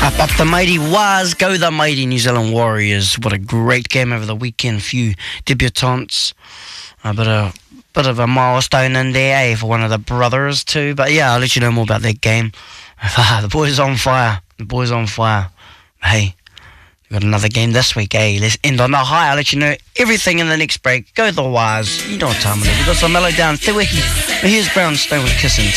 Up the mighty Waz, go the mighty New Zealand Warriors. What a great game over the weekend. Few debutantes. A bit of a milestone in there, for one of the brothers too. But yeah, I'll let you know more about that game. The boys on fire. The boys on fire. Hey, we've got another game this week, Let's end on a high. I'll let you know everything in the next break. Go the Waz. You know what time it is. We've got some mellow down. Te Wiki. Here's Brownstone with Kissing.